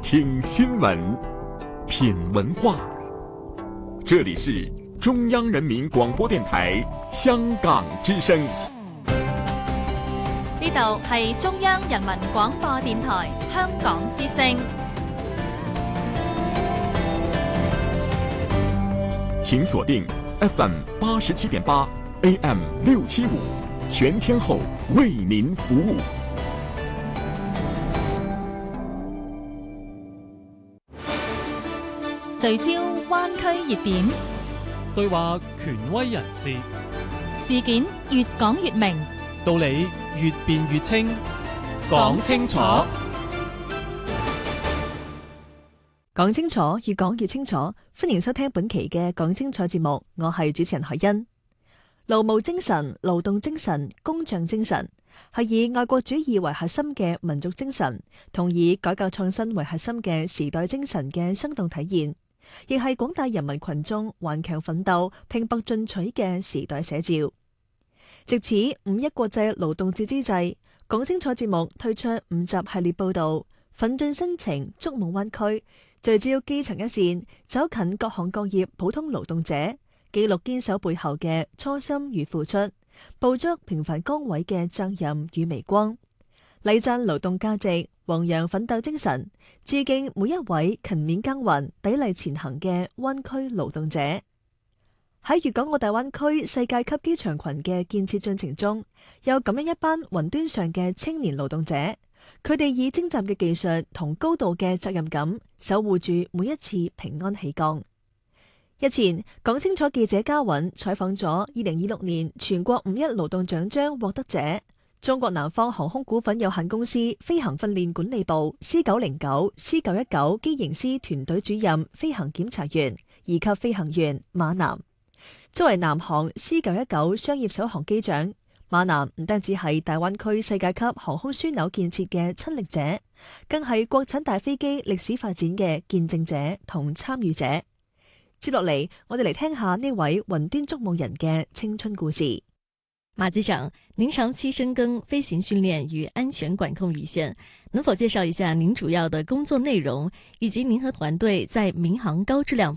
听新闻，品文化。这里是中央人民廣播電台香港之聲。 呢度係中央人民廣播電台香港之聲。 請鎖定 FM 87.8 AM 675，全天候為您服務。 聚焦灣區熱點， 對話權威人士， 事件越講越明， 道理越辯越清，講清楚。 講清楚，越講越清楚。歡迎收聽本期嘅講清楚節目，我係主持人海欣。勞務精神、勞動精神、工匠精神係以愛國主義為核心嘅民族精神，同以改革創新為核心嘅時代精神嘅生動體現，亦係廣大人民群眾頑強奮鬥、拼搏進取嘅時代寫照。藉此五一國際勞動節之際，講清楚節目推出5集系列報道，奮進新程，觸夢灣區，聚焦基層一線，走近各行各業普通勞動者，記錄堅守背後嘅初心與付出，捕捉平凡崗位嘅責任與微光，禮讚勞動價值，弘揚奮鬥精神，致敬每一位勤勉耕耘、砥礪前行嘅灣區勞動者。喺粵港澳大灣區世界級機場群嘅建設進程中，有咁樣一班雲端上嘅青年勞動者，佢哋以精湛嘅技術同高度嘅責任感，守護住每一次平安起降。日前，講清楚記者嘉韻採訪咗2026年全國五一勞動獎章獲得者，中國南方航空股份有限公司飛行訓練管理部 C909、C919 機型師團隊主任飛行檢查員2級飛行員馬南。作為南航 C919 商業首航機長，馬南唔單止係大灣區世界級航空樞紐建設嘅親歷者，更係國產大飛機歷史發展嘅見證者同參與者。接落嚟，我哋嚟聽下呢位雲端築夢人嘅青春故事。 馬機長，您長期深耕飛行訓練與安全管控一線，能否介紹一下您主要的工作內容，以及您和團隊在民航高質量